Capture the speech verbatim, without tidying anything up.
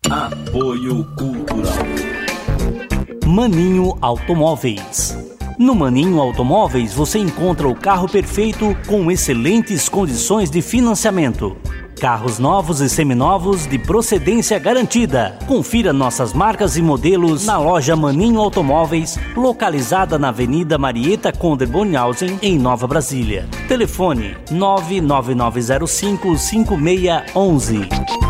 Apoio Cultural Maninho Automóveis. No Maninho Automóveis você encontra o carro perfeito com excelentes condições de financiamento. Carros novos e seminovos de procedência garantida. Confira nossas marcas e modelos na loja Maninho Automóveis, localizada na Avenida Marieta Conder Bonhausen, em Nova Brasília. Telefone nove nove nove zero cinco cinco seis um um.